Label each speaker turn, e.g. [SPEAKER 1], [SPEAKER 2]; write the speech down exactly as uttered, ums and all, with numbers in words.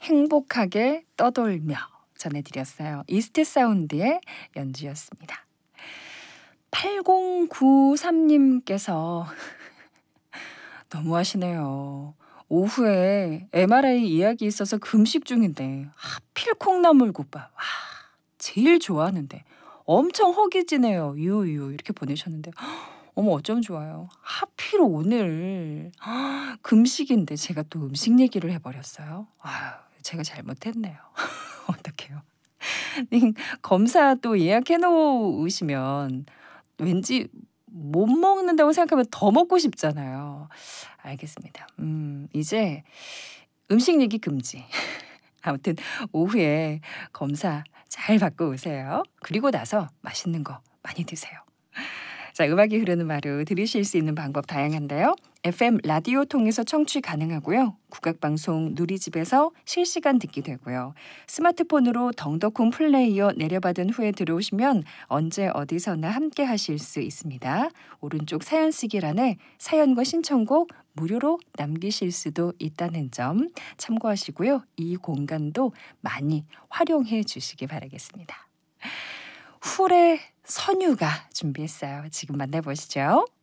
[SPEAKER 1] 행복하게 떠돌며 전해드렸어요. 이스트 사운드의 연주였습니다. 팔공구삼님께서 너무하시네요. 오후에 엠알아이 예약이 있어서 금식 중인데 하필 콩나물국밥. 와, 제일 좋아하는데 엄청 허기지네요. 유유 이렇게 보내셨는데 어머 어쩜 좋아요. 하필 오늘 금식인데 제가 또 음식 얘기를 해버렸어요. 아유, 제가 잘못했네요. 어떡해요. 검사 또 예약해 놓으시면 왠지 못 먹는다고 생각하면 더 먹고 싶잖아요. 알겠습니다. 음, 이제 음식 얘기 금지. 아무튼 오후에 검사 잘 받고 오세요. 그리고 나서 맛있는 거 많이 드세요. 자, 음악이 흐르는 마루 들으실 수 있는 방법 다양한데요. 에프엠 라디오 통해서 청취 가능하고요. 국악방송 누리집에서 실시간 듣기 되고요. 스마트폰으로 덩더콩 플레이어 내려받은 후에 들어오시면 언제 어디서나 함께 하실 수 있습니다. 오른쪽 사연 쓰기란에 사연과 신청곡 무료로 남기실 수도 있다는 점 참고하시고요. 이 공간도 많이 활용해 주시기 바라겠습니다. 훌의 선유가 준비했어요. 지금 만나보시죠.